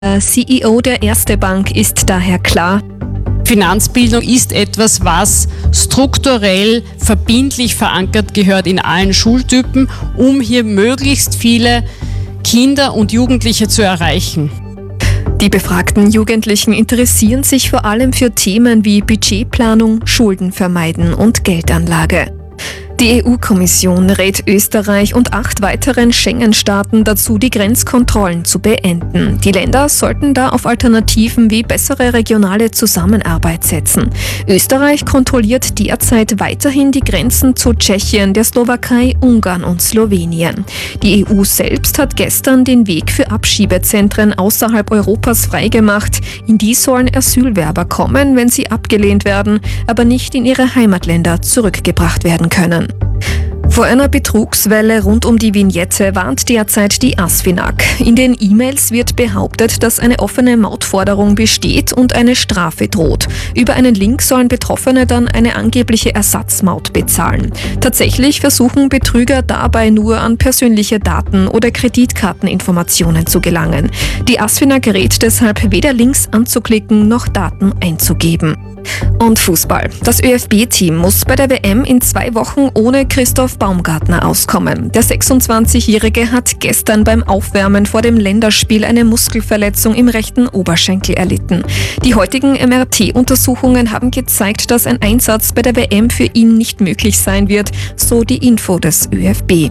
Der CEO der Erste Bank ist daher klar: Finanzbildung ist etwas, was strukturell verbindlich verankert gehört in allen Schultypen, um hier möglichst viele Kinder und Jugendliche zu erreichen. Die befragten Jugendlichen interessieren sich vor allem für Themen wie Budgetplanung, Schulden vermeiden und Geldanlage. Die EU-Kommission rät Österreich und 8 weiteren Schengen-Staaten dazu, die Grenzkontrollen zu beenden. Die Länder sollten da auf Alternativen wie bessere regionale Zusammenarbeit setzen. Österreich kontrolliert derzeit weiterhin die Grenzen zu Tschechien, der Slowakei, Ungarn und Slowenien. Die EU selbst hat gestern den Weg für Abschiebezentren außerhalb Europas freigemacht. In die sollen Asylwerber kommen, wenn sie abgelehnt werden, aber nicht in ihre Heimatländer zurückgebracht werden können. Vor einer Betrugswelle rund um die Vignette warnt derzeit die ASFINAG. In den E-Mails wird behauptet, dass eine offene Mautforderung besteht und eine Strafe droht. Über einen Link sollen Betroffene dann eine angebliche Ersatzmaut bezahlen. Tatsächlich versuchen Betrüger dabei nur an persönliche Daten oder Kreditkarteninformationen zu gelangen. Die ASFINAG rät deshalb, weder Links anzuklicken noch Daten einzugeben. Und Fußball. Das ÖFB-Team muss bei der WM in 2 Wochen ohne Christoph Baumgartner auskommen. Der 26-Jährige hat gestern beim Aufwärmen vor dem Länderspiel eine Muskelverletzung im rechten Oberschenkel erlitten. Die heutigen MRT-Untersuchungen haben gezeigt, dass ein Einsatz bei der WM für ihn nicht möglich sein wird, so die Info des ÖFB.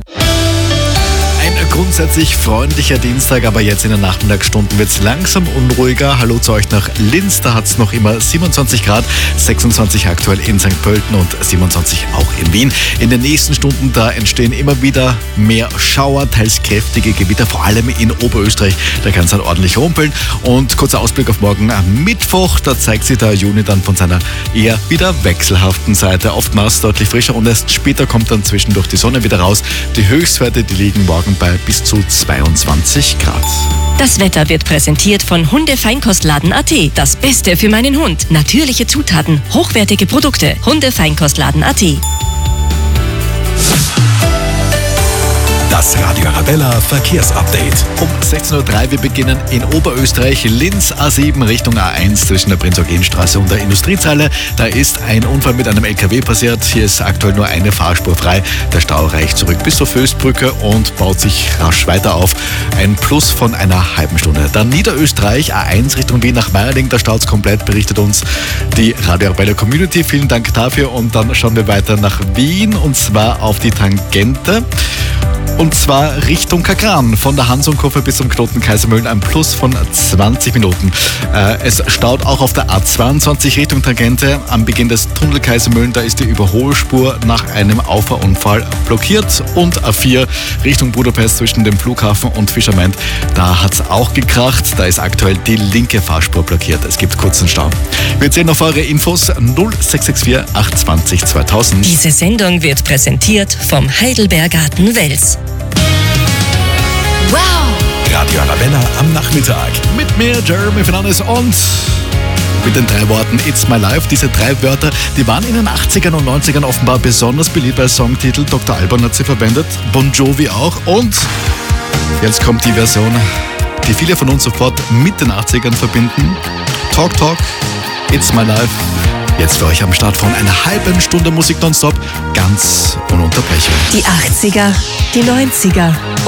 Grundsätzlich freundlicher Dienstag, aber jetzt in den Nachmittagsstunden wird es langsam unruhiger. Hallo zu euch nach Linz, da hat es noch immer 27 Grad, 26 aktuell in St. Pölten und 27 auch in Wien. In den nächsten Stunden, da entstehen immer wieder mehr Schauer, teils kräftige Gewitter, vor allem in Oberösterreich. Da kann es dann ordentlich rumpeln. Und kurzer Ausblick auf morgen Mittwoch, da zeigt sich der Juni dann von seiner eher wieder wechselhaften Seite. Oft nass, deutlich frischer und erst später kommt dann zwischendurch die Sonne wieder raus. Die Höchstwerte, die liegen morgen bei bis zu 22 Grad. Das Wetter wird präsentiert von Hundefeinkostladen.at. Das Beste für meinen Hund. Natürliche Zutaten, hochwertige Produkte. Hundefeinkostladen.at. Das Radio Arabella Verkehrsupdate. Um 16.03 Uhr, wir beginnen in Oberösterreich, Linz A7 Richtung A1 zwischen der Prinz-Eugen-Straße und der Industriezeile. Da ist ein Unfall mit einem LKW passiert. Hier ist aktuell nur eine Fahrspur frei. Der Stau reicht zurück bis zur Föstbrücke und baut sich rasch weiter auf. Ein Plus von einer halben Stunde. Dann Niederösterreich A1 Richtung Wien nach Meierling. Da staut es komplett, berichtet uns die Radio Arabella Community. Vielen Dank dafür. Und dann schauen wir weiter nach Wien und zwar auf die Tangente. Und zwar Richtung Kagran, von der Hansonkurve bis zum Knoten Kaisermühlen, ein Plus von 20 Minuten. Es staut auch auf der A22 Richtung Tangente. Am Beginn des Tunnel Kaisermühlen, da ist die Überholspur nach einem Auffahrunfall blockiert. Und A4 Richtung Budapest zwischen dem Flughafen und Fischerment, da hat es auch gekracht. Da ist aktuell die linke Fahrspur blockiert. Es gibt kurzen Stau. Wir zählen auf eure Infos 0664 820 2000. Diese Sendung wird präsentiert vom Heidelbergarten Wels. Wow! Radio Arabella am Nachmittag. Mit mir, Jeremy Fernandes und mit den 3 Worten It's My Life. Diese 3 Wörter, die waren in den 80ern und 90ern offenbar besonders beliebt bei Songtitel. Dr. Alban hat sie verwendet, Bon Jovi auch. Und jetzt kommt die Version, die viele von uns sofort mit den 80ern verbinden. Talk Talk, It's My Life. Jetzt für euch am Start von einer halben Stunde Musik nonstop, ganz ohne Unterbrechung. Die 80er, die 90er